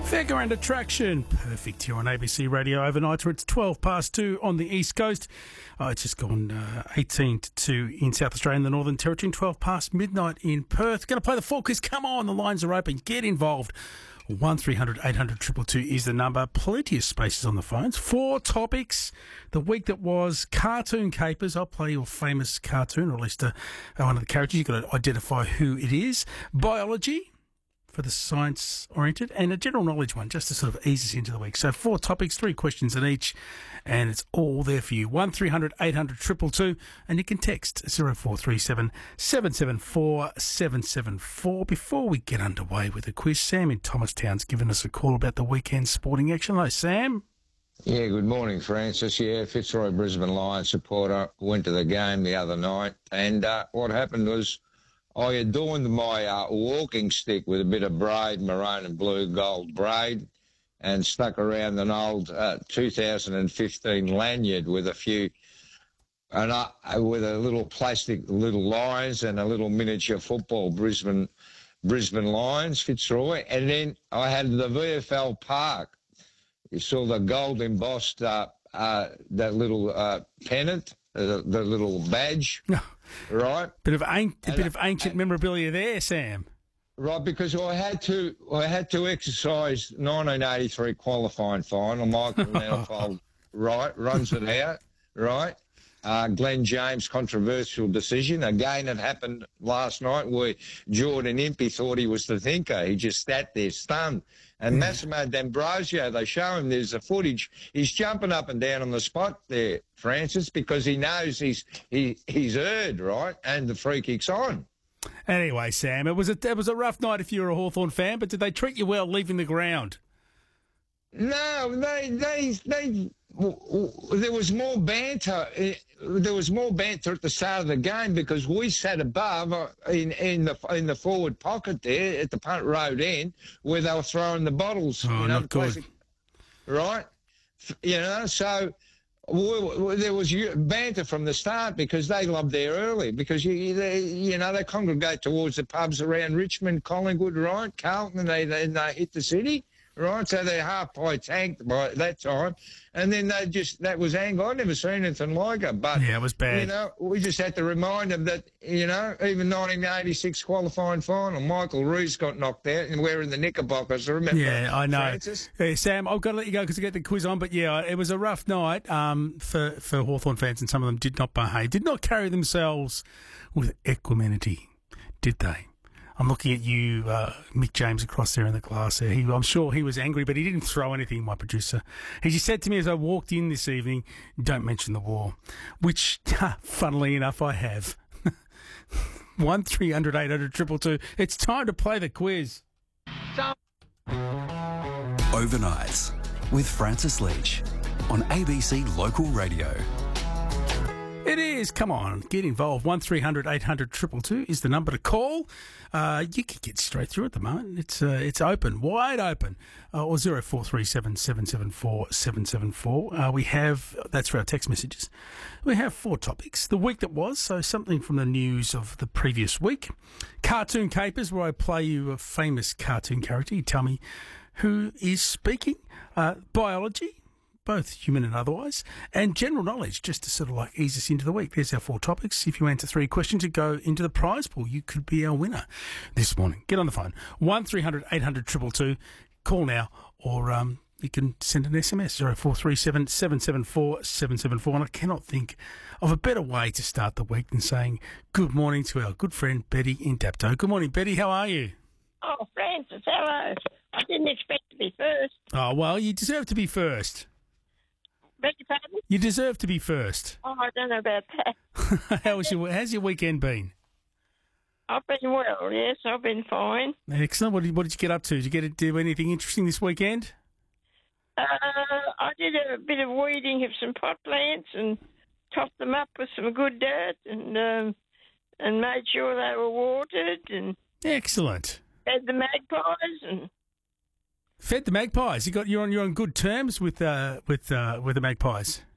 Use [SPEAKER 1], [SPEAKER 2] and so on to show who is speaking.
[SPEAKER 1] Fairground Attraction, perfect here on ABC Radio overnight, where it's 12 past 2 on the East Coast. It's just gone 18 to 2 in South Australia and the Northern Territory, and 12 past midnight in Perth. Going to play the four quiz. Come on, the lines are open. Get involved. 1300 800 222 is the number. Plenty of spaces on the phones. 4 topics. The week that was cartoon capers. I'll play your famous cartoon, or at least one of the characters. You've got to identify who it is. Biology, for the science-oriented, and a general knowledge one, just to sort of ease us into the week. So 4 topics, 3 questions in each, and it's all there for you. 1300 800 222, and you can text 0437 774 774. Before we get underway with the quiz, Sam in Thomastown's given us a call about the weekend sporting action. Hello, Sam.
[SPEAKER 2] Yeah, good morning, Francis. Yeah, Fitzroy Brisbane Lions supporter. Went to the game the other night, and what happened was I adorned my walking stick with a bit of braid, maroon and blue gold braid, and stuck around an old 2015 lanyard with a few, with a little plastic little lions and a little miniature football, Brisbane Lions, Fitzroy. And then I had the VFL Park. You saw the gold embossed, that little pennant, the little badge. Right,
[SPEAKER 1] bit of ancient memorabilia there, Sam.
[SPEAKER 2] Right, because I had to exercise 1983 qualifying final. Michael Manifold, right, runs it out. Right, Glenn James controversial decision. Again, it happened last night where Jordan Impey thought he was the thinker. He just sat there stunned. And Massimo D'Ambrosio, they show him, there's the footage. He's jumping up and down on the spot there, Francis, because he knows he's heard, right? And the free kick's on.
[SPEAKER 1] Anyway, Sam, it was a rough night if you're a Hawthorn fan, but did they treat you well leaving the ground?
[SPEAKER 2] No, there was more banter. There was more banter at the start of the game because we sat above in the forward pocket there at the punt road end where they were throwing the bottles.
[SPEAKER 1] Oh, not good.
[SPEAKER 2] Right? So there was banter from the start because they loved there early because, they congregate towards the pubs around Richmond, Collingwood, right? Carlton, and they hit the city. Right, so they're half pie tanked by that time, and then that was anger. I'd never seen anything like it. But
[SPEAKER 1] yeah, it was bad.
[SPEAKER 2] We just had to remind them that even 1986 qualifying final, Michael Reeves got knocked out and wearing the knickerbockers. Remember?
[SPEAKER 1] Yeah, I know.
[SPEAKER 2] Francis?
[SPEAKER 1] Hey, Sam, I've got to let you go because I get the quiz on. But yeah, it was a rough night for Hawthorn fans, and some of them did not behave, did not carry themselves with equanimity, did they? I'm looking at you, Mick James, across there in the glass there. I'm sure he was angry, but he didn't throw anything, my producer. He just said to me as I walked in this evening, don't mention the war, which, funnily enough, I have. 1300 800 222. It's time to play the quiz.
[SPEAKER 3] Overnights with Francis Leach on ABC Local Radio.
[SPEAKER 1] It is. Come on, get involved. 1300 800 222 is the number to call. You can get straight through at the moment. It's open, wide open. Or 0437 774 774. That's for our text messages. We have 4 topics. The week that was, so something from the news of the previous week. Cartoon capers, where I play you a famous cartoon character. You tell me who is speaking. Biology, both human and otherwise, and general knowledge, just to sort of like ease us into the week. There's our 4 topics. If you answer 3 questions, you go into the prize pool. You could be our winner this morning. Get on the phone. 1300 800 222. Call now, or you can send an SMS, 0437 774 774. And I cannot think of a better way to start the week than saying good morning to our good friend Betty in Dapto. Good morning, Betty. How are you?
[SPEAKER 4] Oh, Francis, hello. I didn't expect to be first.
[SPEAKER 1] Oh, well, you deserve to be first.
[SPEAKER 4] Beg your pardon?
[SPEAKER 1] You deserve to be first.
[SPEAKER 4] Oh, I don't know about that.
[SPEAKER 1] How's your weekend been?
[SPEAKER 4] I've been well, yes, I've been fine.
[SPEAKER 1] Excellent. What did you get up to? Did you get to do anything interesting this weekend?
[SPEAKER 4] I did a bit of weeding of some pot plants and topped them up with some good dirt and made sure they were watered and
[SPEAKER 1] excellent.
[SPEAKER 4] fed the magpies and.
[SPEAKER 1] Fed the magpies. You're on good terms with the magpies.